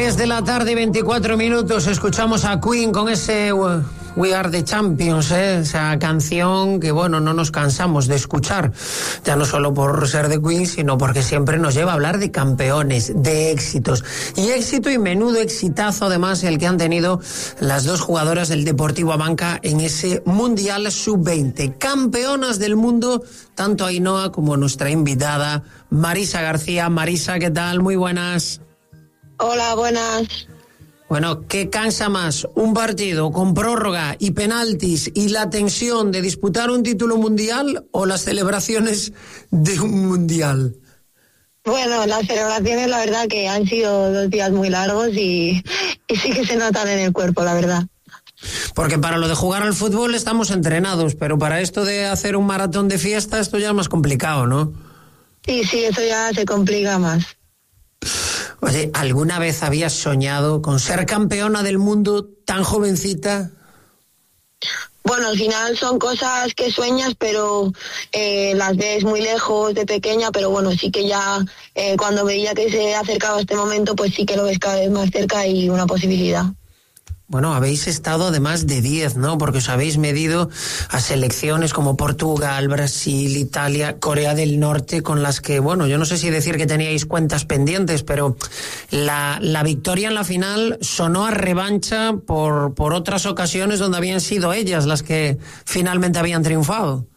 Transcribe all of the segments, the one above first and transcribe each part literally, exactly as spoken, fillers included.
tres de la tarde y veinticuatro minutos, escuchamos a Queen con ese We Are the Champions, ¿eh? Esa canción que, bueno, no nos cansamos de escuchar, ya no solo por ser de Queen, sino porque siempre nos lleva a hablar de campeones, de éxitos. Y éxito y menudo exitazo, además, el que han tenido las dos jugadoras del Deportivo Abanca en ese Mundial sub veinte. Campeonas del mundo, tanto Ainhoa como nuestra invitada, Marisa García. Marisa, ¿qué tal? Muy buenas. Hola, buenas. Bueno, ¿qué cansa más? ¿Un partido con prórroga y penaltis y la tensión de disputar un título mundial o las celebraciones de un mundial? Bueno, las celebraciones la verdad que han sido dos días muy largos y, y sí que se notan en el cuerpo, la verdad. Porque para lo de jugar al fútbol estamos entrenados, pero para esto de hacer un maratón de fiesta, esto ya es más complicado, ¿no? Sí, sí, eso ya se complica más. Oye, ¿alguna vez habías soñado con ser campeona del mundo tan jovencita? Bueno, al final son cosas que sueñas, pero eh, las ves muy lejos de pequeña, pero bueno, sí que ya eh, cuando veía que se acercaba este momento, pues sí que lo ves cada vez más cerca y una posibilidad. Bueno, habéis estado además de diez, ¿no? Porque os habéis medido a selecciones como Portugal, Brasil, Italia, Corea del Norte, con las que, bueno, yo no sé si decir que teníais cuentas pendientes, pero la, la victoria en la final sonó a revancha por, por otras ocasiones donde habían sido ellas las que finalmente habían triunfado.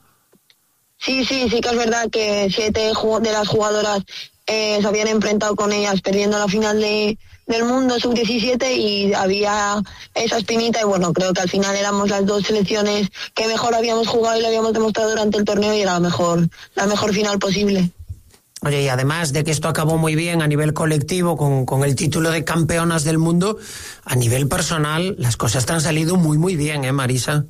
Sí, sí, sí que es verdad que siete de las jugadoras eh, se habían enfrentado con ellas perdiendo la final de... del mundo sub diecisiete y había esa espinita y bueno, creo que al final éramos las dos selecciones que mejor habíamos jugado y lo habíamos demostrado durante el torneo y era la mejor, la mejor final posible. Oye, y además de que esto acabó muy bien a nivel colectivo con, con el título de campeonas del mundo, a nivel personal las cosas te han salido muy muy bien, ¿eh, Marisa?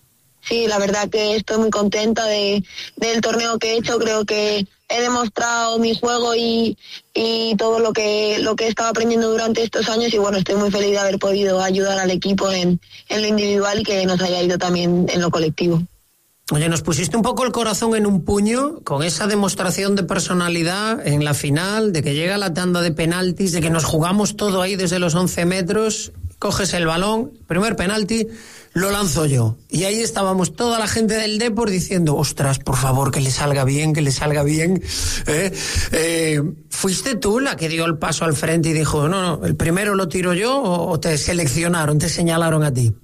Sí, la verdad que estoy muy contenta de, del torneo que he hecho, creo que he demostrado mi juego y, y todo lo que lo que he estado aprendiendo durante estos años y bueno, estoy muy feliz de haber podido ayudar al equipo en, en lo individual y que nos haya ido también en lo colectivo. Oye, nos pusiste un poco el corazón en un puño con esa demostración de personalidad en la final, de que llega la tanda de penaltis, de que nos jugamos todo ahí desde los once metros, coges el balón, primer penalti, lo lanzo yo. Y ahí estábamos toda la gente del Depor diciendo, ostras, por favor, que le salga bien, que le salga bien. ¿Eh? Eh, ¿Fuiste tú la que dio el paso al frente y dijo, no, no, el primero lo tiro yo o te seleccionaron, te señalaron a ti?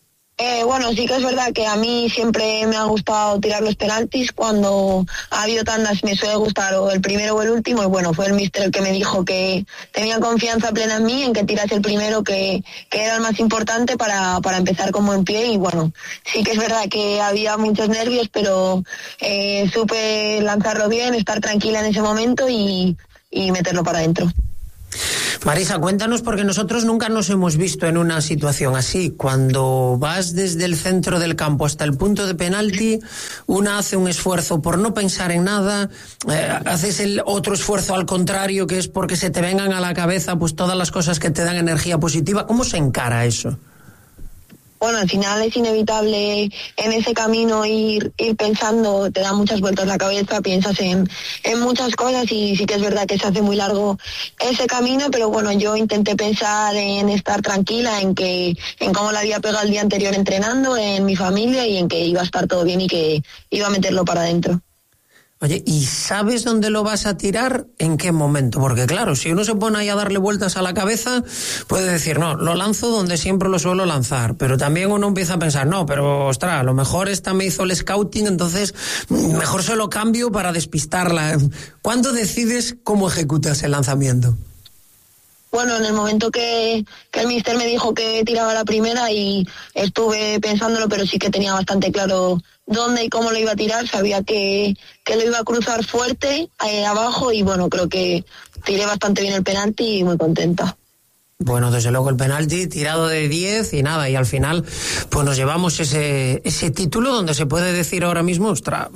Eh, bueno, sí que es verdad que a mí siempre me ha gustado tirar los penaltis. Cuando ha habido tandas me suele gustar o el primero o el último y bueno, fue el míster el que me dijo que tenía confianza plena en mí, en que tirase el primero, que, que era el más importante para, para empezar con buen pie y bueno, sí que es verdad que había muchos nervios, pero eh, supe lanzarlo bien, estar tranquila en ese momento y, y meterlo para adentro. Marisa, cuéntanos, porque nosotros nunca nos hemos visto en una situación así. Cuando vas desde el centro del campo hasta el punto de penalti, una hace un esfuerzo por no pensar en nada, eh, haces el otro esfuerzo al contrario, que es porque se te vengan a la cabeza pues todas las cosas que te dan energía positiva. ¿Cómo se encara eso? Bueno, al final es inevitable en ese camino ir ir pensando, te da muchas vueltas la cabeza, piensas en, en muchas cosas y sí que es verdad que se hace muy largo ese camino, pero bueno, yo intenté pensar en estar tranquila, en que en cómo la había pegado el día anterior entrenando, en mi familia y en que iba a estar todo bien y que iba a meterlo para adentro. Oye, ¿y sabes dónde lo vas a tirar? ¿En qué momento? Porque claro, si uno se pone ahí a darle vueltas a la cabeza, puede decir, no, lo lanzo donde siempre lo suelo lanzar. Pero también uno empieza a pensar, no, pero ostras, a lo mejor esta me hizo el scouting, entonces mejor se lo cambio para despistarla. ¿Cuándo decides cómo ejecutas el lanzamiento? Bueno, en el momento que, que el míster me dijo que tiraba la primera y estuve pensándolo, pero sí que tenía bastante claro dónde y cómo lo iba a tirar, sabía que, que lo iba a cruzar fuerte eh, abajo y bueno, creo que tiré bastante bien el penalti y muy contenta. Bueno, desde luego el penalti tirado de diez y nada, y al final pues nos llevamos ese ese título donde se puede decir ahora mismo, ostras,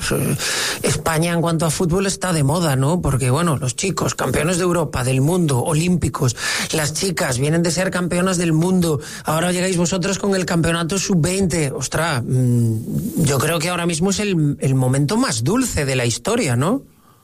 España en cuanto a fútbol está de moda, ¿no? Porque bueno, los chicos, campeones de Europa, del mundo, olímpicos, las chicas vienen de ser campeonas del mundo, ahora llegáis vosotros con el campeonato sub veinte, ostras, yo creo que ahora mismo es el, el momento más dulce de la historia, ¿no?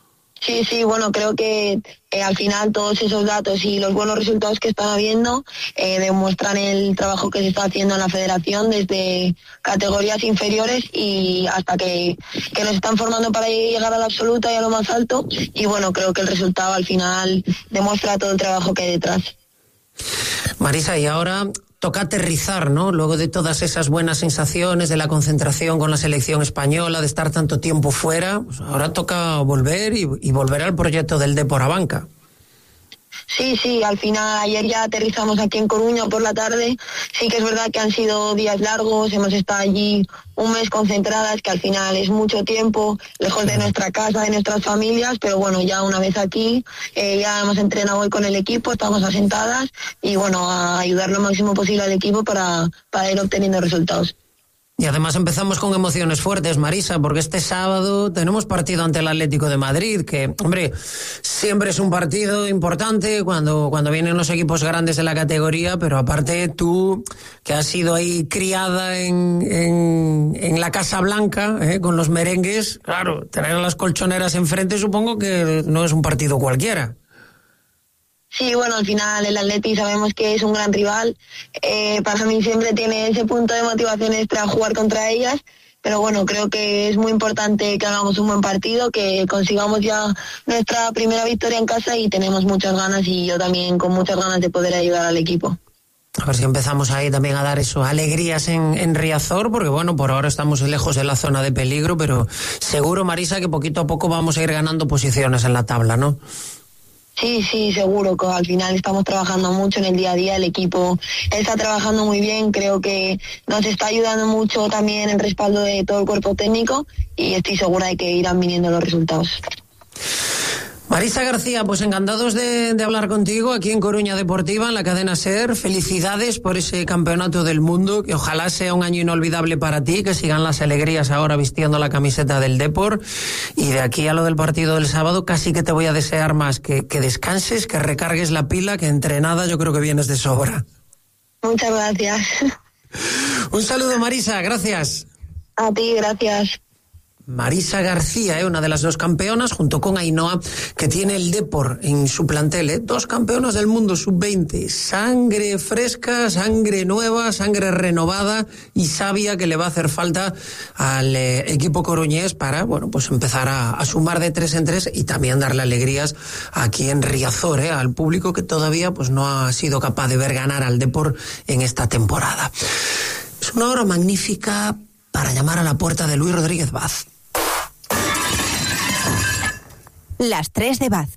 Sí, sí, bueno, creo que eh, al final todos esos datos y los buenos resultados que están habiendo eh, demuestran el trabajo que se está haciendo en la federación desde categorías inferiores y hasta que, que nos están formando para llegar a la absoluta y a lo más alto. Y bueno, creo que el resultado al final demuestra todo el trabajo que hay detrás. Marisa, y ahora toca aterrizar, ¿no? Luego de todas esas buenas sensaciones, de la concentración con la selección española, de estar tanto tiempo fuera, pues ahora toca volver y, y volver al proyecto del Depor Abanca. Sí, sí, al final ayer ya aterrizamos aquí en Coruña por la tarde. Sí que es verdad que han sido días largos, hemos estado allí un mes concentradas, que al final es mucho tiempo, lejos de nuestra casa, de nuestras familias, pero bueno, ya una vez aquí, eh, ya hemos entrenado hoy con el equipo, estamos asentadas y bueno, a ayudar lo máximo posible al equipo para, para ir obteniendo resultados. Y además empezamos con emociones fuertes, Marisa, porque este sábado tenemos partido ante el Atlético de Madrid, que, hombre, siempre es un partido importante cuando, cuando vienen los equipos grandes de la categoría, pero aparte tú, que has sido ahí criada en, en, en la Casa Blanca, eh, con los merengues, claro, tener a las colchoneras enfrente supongo que no es un partido cualquiera. Sí, bueno, al final el Atleti sabemos que es un gran rival. Eh, para mí siempre tiene ese punto de motivación extra jugar contra ellas. Pero bueno, creo que es muy importante que hagamos un buen partido, que consigamos ya nuestra primera victoria en casa y tenemos muchas ganas y yo también con muchas ganas de poder ayudar al equipo. A ver si empezamos ahí también a dar eso, alegrías en, en Riazor, porque bueno, por ahora estamos lejos de la zona de peligro, pero seguro, Marisa, que poquito a poco vamos a ir ganando posiciones en la tabla, ¿no? Sí, sí, seguro que al final estamos trabajando mucho en el día a día, el equipo está trabajando muy bien, creo que nos está ayudando mucho también el respaldo de todo el cuerpo técnico y estoy segura de que irán viniendo los resultados. Marisa García, pues encantados de, de hablar contigo aquí en Coruña Deportiva, en la cadena SER. Felicidades por ese campeonato del mundo, que ojalá sea un año inolvidable para ti, que sigan las alegrías ahora vistiendo la camiseta del Depor. Y de aquí a lo del partido del sábado, casi que te voy a desear más que, que descanses, que recargues la pila, que entrenada yo creo que vienes de sobra. Muchas gracias. Un saludo, Marisa, gracias. A ti, gracias. Marisa García, ¿eh? Una de las dos campeonas, junto con Ainhoa, que tiene el Depor en su plantel, ¿eh? Dos campeonas del mundo sub veinte, sangre fresca, sangre nueva, sangre renovada y sabia que le va a hacer falta al eh, equipo coruñés para, bueno, pues empezar a, a sumar de tres en tres y también darle alegrías aquí en Riazor, ¿eh? Al público que todavía pues no ha sido capaz de ver ganar al Depor en esta temporada. Es una hora magnífica para llamar a la puerta de Luis Rodríguez Vaz. Las tres de Vaz.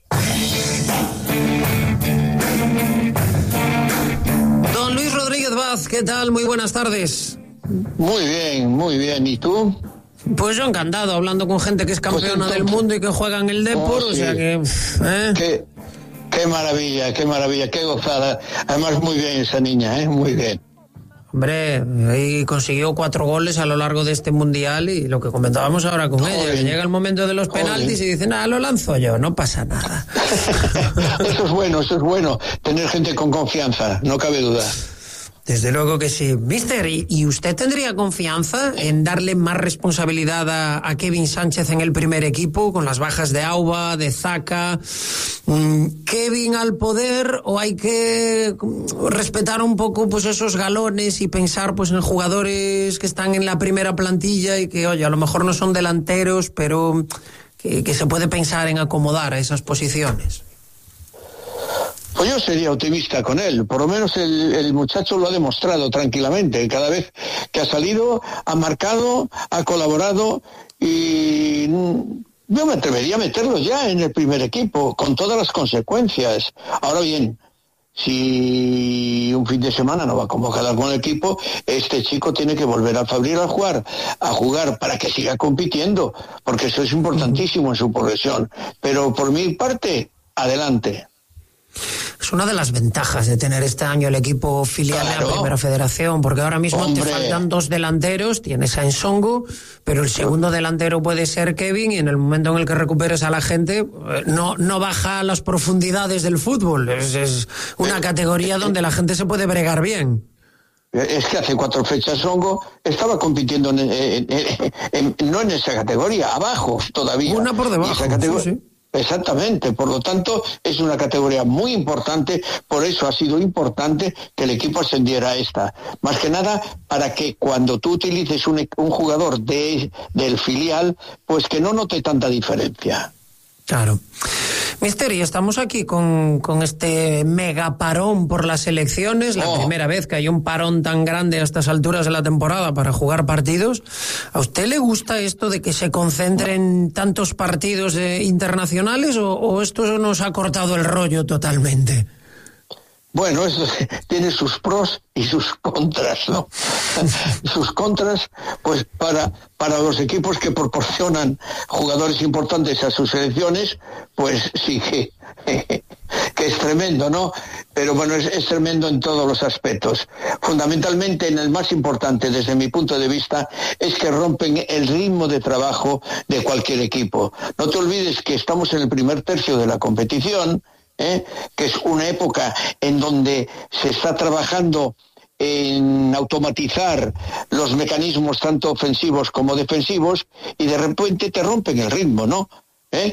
Don Luis Rodríguez Vaz, ¿qué tal? Muy buenas tardes. Muy bien, muy bien. ¿Y tú? Pues yo encantado, hablando con gente que es campeona pues del mundo y que juega en el Depor, oh, sí. O sea que... ¿eh? Qué, qué maravilla, qué maravilla, qué gozada. Además, muy bien esa niña, ¿eh? Muy bien. Hombre, ahí consiguió cuatro goles a lo largo de este mundial y lo que comentábamos ahora con ella, que llega el momento de los penaltis y dicen, ah, lo lanzo yo, no pasa nada. Eso es bueno, eso es bueno, tener gente con confianza, no cabe duda. Desde luego que sí. Mister, ¿y usted tendría confianza en darle más responsabilidad a, a Kevin Sánchez en el primer equipo, con las bajas de Auba, de Zaka? ¿Kevin al poder o hay que respetar un poco pues esos galones y pensar pues en jugadores que están en la primera plantilla y que, oye, a lo mejor no son delanteros, pero que, que se puede pensar en acomodar a esas posiciones? Pues yo sería optimista con él, por lo menos el, el muchacho lo ha demostrado tranquilamente, cada vez que ha salido, ha marcado, ha colaborado y yo me atrevería a meterlo ya en el primer equipo, con todas las consecuencias. Ahora bien, si un fin de semana no va a convocar algún equipo, este chico tiene que volver a Fabril a jugar, a jugar para que siga compitiendo, porque eso es importantísimo en su progresión. Pero por mi parte, adelante. Es una de las ventajas de tener este año el equipo filial claro. de la Primera Federación, porque ahora mismo Hombre. te faltan dos delanteros, tienes a Ensongo, pero el segundo delantero puede ser Kevin y en el momento en el que recuperes a la gente no, no baja a las profundidades del fútbol, es, es una categoría donde la gente se puede bregar bien. Es que hace cuatro fechas Songo estaba compitiendo en, en, en, en, no en esa categoría, abajo todavía. Una por debajo, esa categoría, sí, sí. Exactamente, por lo tanto es una categoría muy importante, por eso ha sido importante que el equipo ascendiera a esta, más que nada para que cuando tú utilices un, un jugador de, del filial, pues que no note tanta diferencia. Claro. Mister, y estamos aquí con, con este mega parón por las elecciones, la oh. primera vez que hay un parón tan grande a estas alturas de la temporada para jugar partidos. ¿A usted le gusta esto de que se concentren tantos partidos eh, internacionales o, o esto nos ha cortado el rollo totalmente? Bueno, eso tiene sus pros y sus contras, ¿no? Sus contras, pues para, para los equipos que proporcionan jugadores importantes a sus selecciones, pues sí que, que es tremendo, ¿no? Pero bueno, es, es tremendo en todos los aspectos. Fundamentalmente, en el más importante, desde mi punto de vista, es que rompen el ritmo de trabajo de cualquier equipo. No te olvides que estamos en el primer tercio de la competición, ¿Eh? que es una época en donde se está trabajando en automatizar los mecanismos tanto ofensivos como defensivos, y de repente te rompen el ritmo, ¿no? ¿Eh?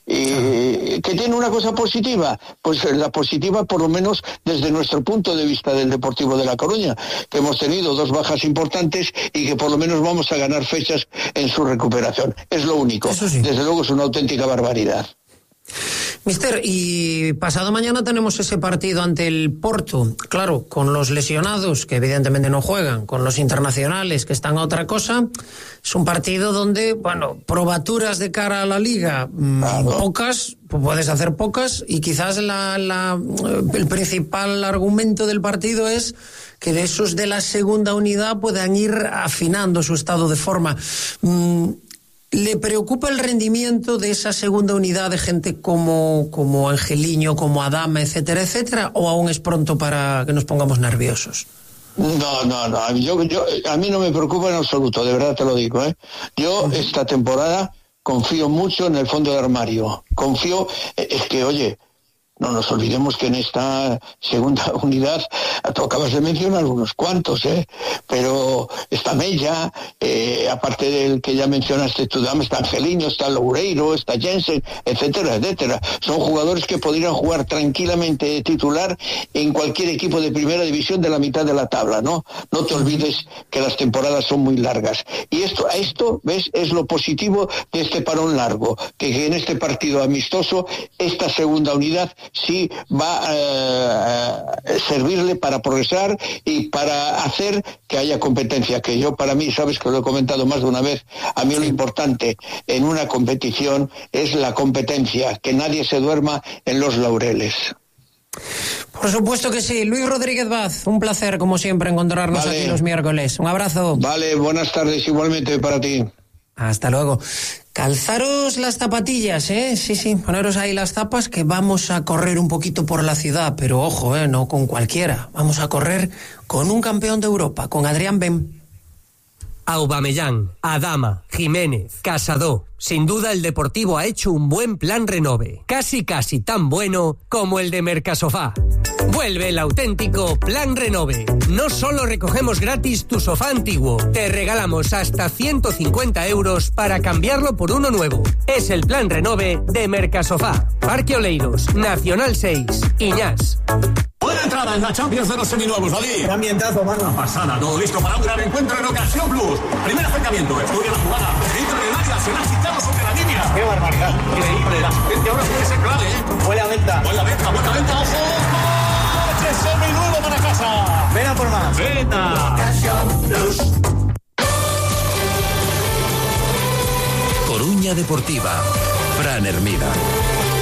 Y, ¿que tiene una cosa positiva? Pues la positiva, por lo menos desde nuestro punto de vista del Deportivo de La Coruña, que hemos tenido dos bajas importantes y que por lo menos vamos a ganar fechas en su recuperación. Es lo único. Sí. Desde luego es una auténtica barbaridad. Mister, y pasado mañana tenemos ese partido ante el Porto, claro, con los lesionados que evidentemente no juegan, con los internacionales que están a otra cosa. Es un partido donde, bueno, probaturas de cara a la Liga, mmm, pocas, puedes hacer pocas, y quizás la, la, el principal argumento del partido es que de esos de la segunda unidad puedan ir afinando su estado de forma. Mm, ¿Le preocupa el rendimiento de esa segunda unidad de gente como, como Angeliño, como Adama, etcétera, etcétera, o aún es pronto para que nos pongamos nerviosos? No, no, no. Yo, yo, a mí no me preocupa en absoluto, de verdad te lo digo, ¿eh? Yo uh-huh. esta temporada confío mucho en el fondo de armario. Confío, es que, oye, no nos olvidemos que en esta segunda unidad, tú acabas de mencionar unos cuantos, ¿eh? Pero está Mella, eh, aparte del que ya mencionaste tú, está Angeliño, está Loureiro, está Jensen, etcétera, etcétera. Son jugadores que podrían jugar tranquilamente de titular en cualquier equipo de primera división de la mitad de la tabla, ¿no? No te olvides que las temporadas son muy largas. Y esto, a esto, ¿ves? Es lo positivo de este parón largo, que, que en este partido amistoso, esta segunda unidad sí va a eh, servirle para progresar y para hacer que haya competencia, que yo, para mí, sabes que lo he comentado más de una vez, a mí lo importante en una competición es la competencia, que nadie se duerma en los laureles. Por supuesto que sí. Luis Rodríguez Vaz, un placer como siempre encontrarnos vale. aquí los miércoles. Un abrazo. Vale, buenas tardes igualmente para ti. Hasta luego. Calzaros las zapatillas, ¿eh? Sí, sí, poneros ahí las zapas, que vamos a correr un poquito por la ciudad, pero ojo, ¿eh? No con cualquiera. Vamos a correr con un campeón de Europa, con Adrián Ben. Aubameyang, Adama, Jiménez, Casado. Sin duda el Deportivo ha hecho un buen plan renove. Casi casi tan bueno como el de Mercasofá. Vuelve el auténtico plan renove. No solo recogemos gratis tu sofá antiguo, te regalamos hasta ciento cincuenta euros para cambiarlo por uno nuevo. Es el plan renove de Mercasofá. Parque Oleiros, Nacional seis, Iñás. Buena entrada en la Champions de los seminuevos, David. Qué ambientazo, mano. Una pasada, todo listo para un gran encuentro en Ocasión Plus. Primer acercamiento, estudia la jugada. Dentro del área, se ha citado sobre la línea. Qué barbaridad. Increíble, la asistencia ahora puede ser clave, ¿eh? Buena venta. Buena venta, buena venta, ojo. ¡Coche seminuevo para casa! Ven a por más. Venta. Ocasión Plus. Coruña Deportiva. Fran Hermida.